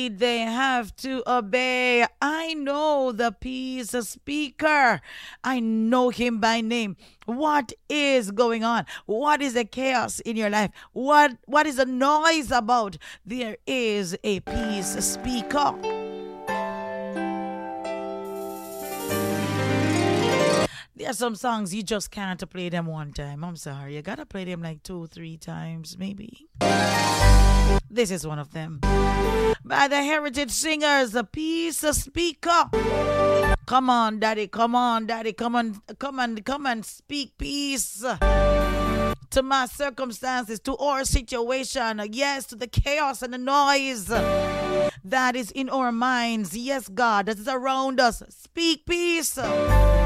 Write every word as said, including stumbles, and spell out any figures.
indeed they have to obey. I know the peace speaker. I know him by name. What is going on? What is the chaos in your life? What what is the noise about? There is a peace speaker. There are some songs you just can't play them one time. I'm sorry. You gotta play them like two, three times, maybe. This is one of them. By the Heritage Singers, the Peace Speaker. Come on, Daddy. Come on, Daddy. Come on, come on, come and speak peace to my circumstances, to our situation. Yes, to the chaos and the noise that is in our minds. Yes, God, that is around us. Speak peace.